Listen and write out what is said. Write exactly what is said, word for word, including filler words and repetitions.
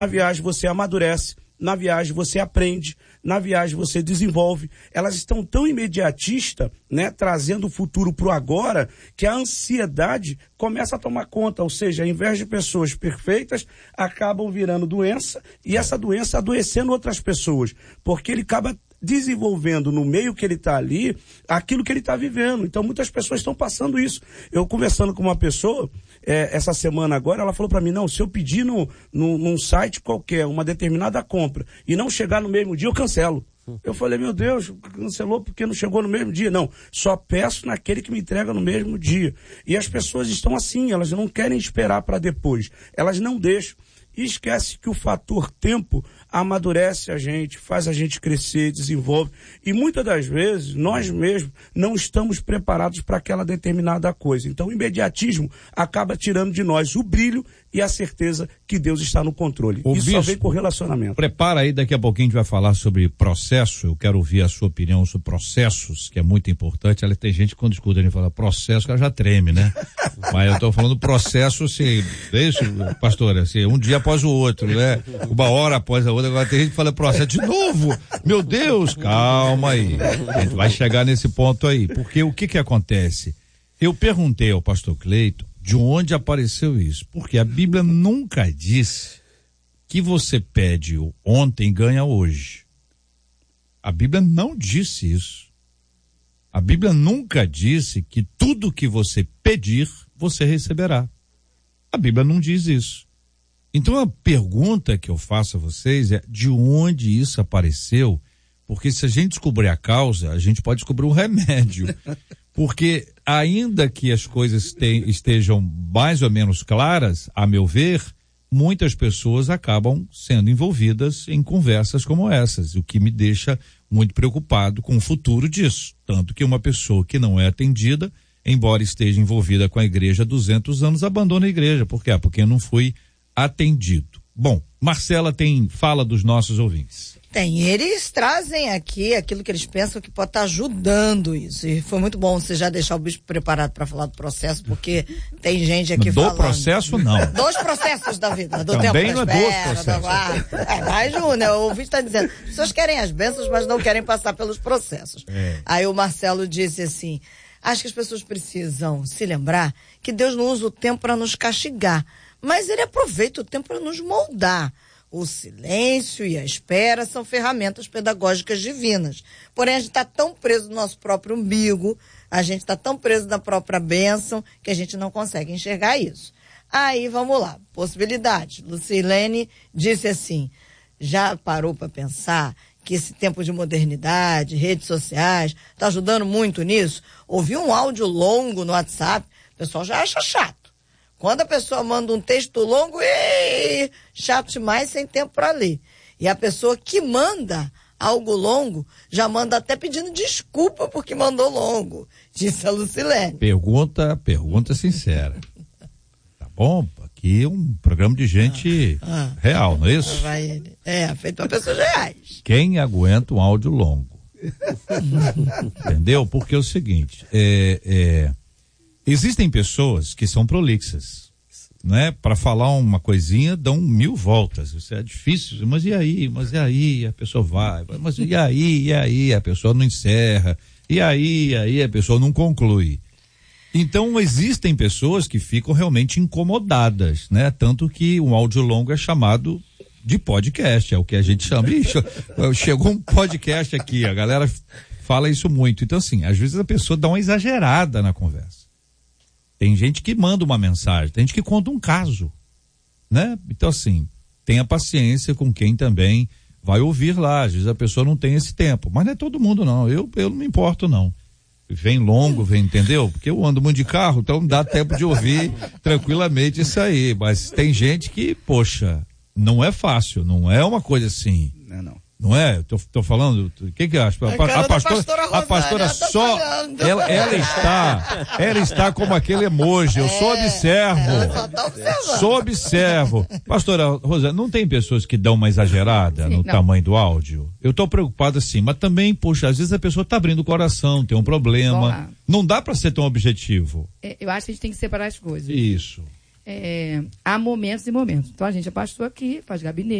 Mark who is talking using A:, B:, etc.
A: Na viagem você amadurece, na viagem você aprende, na viagem você desenvolve. Elas estão tão imediatistas, né, trazendo o futuro para o agora, que a ansiedade começa a tomar conta, ou seja, ao invés de pessoas perfeitas, acabam virando doença, e essa doença adoecendo outras pessoas, porque ele acaba desenvolvendo no meio que ele está ali, aquilo que ele está vivendo. Então muitas pessoas estão passando isso. Eu conversando com uma pessoa, é, essa semana agora, ela falou para mim, não, se eu pedir no, no, num site qualquer, uma determinada compra, e não chegar no mesmo dia, eu cancelo. Eu falei, meu Deus, cancelou porque não chegou no mesmo dia. Não, só peço naquele que me entrega no mesmo dia. E as pessoas estão assim, elas não querem esperar para depois. Elas não deixam. E esquece que o fator tempo amadurece a gente, faz a gente crescer, desenvolve. E muitas das vezes, nós mesmos não estamos preparados para aquela determinada coisa. Então o imediatismo acaba tirando de nós o brilho e a certeza que Deus está no controle.
B: O
A: Isso
B: bispo,
A: só vem com relacionamento.
B: Prepara aí, daqui a pouquinho a gente vai falar sobre processo. Eu quero ouvir a sua opinião sobre processos, que é muito importante. Ela tem gente que quando escuta a gente fala processo, que ela já treme, né? Mas eu estou falando processo, assim, é isso, pastora? Assim, um dia após o outro, né? Uma hora após a outra. Agora tem gente que fala processo de novo. Meu Deus, calma aí. A gente vai chegar nesse ponto aí. Porque o que que acontece? Eu perguntei ao pastor Cleiton de onde apareceu isso. Porque a Bíblia nunca disse que você pede ontem e ganha hoje. A Bíblia não disse isso. A Bíblia nunca disse que tudo que você pedir, você receberá. A Bíblia não diz isso. Então a pergunta que eu faço a vocês é de onde isso apareceu, porque se a gente descobrir a causa, a gente pode descobrir o remédio. Porque ainda que as coisas te, estejam mais ou menos claras, a meu ver, muitas pessoas acabam sendo envolvidas em conversas como essas, o que me deixa muito preocupado com o futuro disso. Tanto que uma pessoa que não é atendida, embora esteja envolvida com a igreja há duzentos anos, abandona a igreja. Por quê? Porque não foi atendido. Bom, Marcela tem fala dos nossos ouvintes.
C: Tem, eles trazem aqui aquilo que eles pensam que pode estar ajudando isso. E foi muito bom você já deixar o bispo preparado para falar do processo, porque tem gente aqui
B: do
C: falando.
B: Do processo, não.
C: Dos processos da vida. Do
B: Também
C: tempo
B: não
C: da
B: é
C: espera,
B: dos
C: da
B: processos.
C: guarda. É, mais um, né? O ouvinte está dizendo, as pessoas querem as bênçãos, mas não querem passar pelos processos. É. Aí o Marcelo disse assim, acho que as pessoas precisam se lembrar que Deus não usa o tempo para nos castigar, mas ele aproveita o tempo para nos moldar. O silêncio e a espera são ferramentas pedagógicas divinas. Porém, a gente está tão preso no nosso próprio umbigo, a gente está tão preso na própria bênção, que a gente não consegue enxergar isso. Aí, vamos lá. Possibilidade. Lucilene disse assim, já parou para pensar que esse tempo de modernidade, redes sociais, está ajudando muito nisso? Ouvi um áudio longo no WhatsApp, o pessoal já acha chato. Quando a pessoa manda um texto longo, ei, chato demais, sem tempo para ler. E a pessoa que manda algo longo, já manda até pedindo desculpa porque mandou longo, disse a Lucilene.
B: Pergunta, pergunta sincera. Tá bom? Aqui é um programa de gente ah, ah, real, não é isso?
C: Vai, é, feito para pessoas reais.
B: Quem aguenta um áudio longo? Entendeu? Porque é o seguinte, é... é existem pessoas que são prolixas, né? Para falar uma coisinha, dão mil voltas. Isso é difícil, mas e aí? Mas e aí? A pessoa vai, mas e aí? E aí? A pessoa não encerra. E aí? E aí? A pessoa não conclui. Então, existem pessoas que ficam realmente incomodadas, né? Tanto que um áudio longo é chamado de podcast, é o que a gente chama. Ixi, chegou um podcast aqui, a galera fala isso muito. Então, assim, às vezes a pessoa dá uma exagerada na conversa. Tem gente que manda uma mensagem, tem gente que conta um caso, né? Então, assim, tenha paciência com quem também vai ouvir lá. Às vezes a pessoa não tem esse tempo, mas não é todo mundo, não. Eu, eu não me importo, não. Vem longo, vem, entendeu? Porque eu ando muito de carro, então dá tempo de ouvir tranquilamente isso aí. Mas tem gente que, poxa, não é fácil, não é uma coisa assim. Não, não. Não é? Eu tô, tô falando, o que que acha? A, a, a pastora, pastora Rosário, a pastora só, tá ela, ela está, ela está como aquele emoji, eu é, só observo, ela só tá observando. Só observo. Pastora Rosário, não tem pessoas que dão uma exagerada Sim, no não. tamanho do áudio? Eu tô preocupado assim, mas também, poxa, às vezes a pessoa tá abrindo o coração, tem um problema, Bom, não dá para ser tão objetivo.
D: Eu acho que a gente tem que separar as coisas.
B: Isso.
D: é, há momentos e momentos. Então, a gente é pastor aqui, faz gabinete.